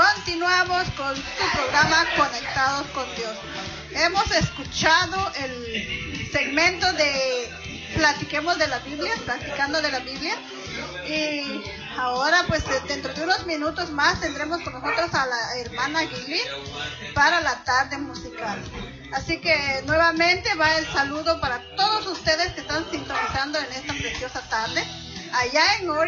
continuamos con su programa Conectados con Dios. Hemos escuchado el segmento de Platiquemos de la Biblia, Practicando de la Biblia. Y ahora, pues dentro de unos minutos más tendremos con nosotros a la hermana Gilly para la tarde musical. Así que nuevamente va el saludo para todos ustedes que están sintonizando en esta preciosa tarde allá en